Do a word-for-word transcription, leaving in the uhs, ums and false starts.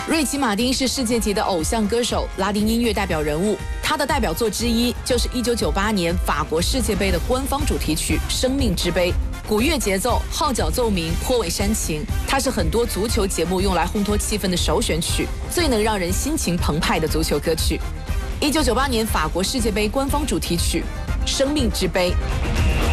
瑞奇·马丁是世界级的偶像歌手、拉丁音乐代表人物。他的代表作之一就是一九九八年法国世界杯的官方主题曲《生命之杯》，鼓乐节奏、号角奏鸣，颇为煽情。它是很多足球节目用来烘托气氛的首选曲，最能让人心情澎湃的足球歌曲。一九九八年法国世界杯官方主题曲《生命之杯》。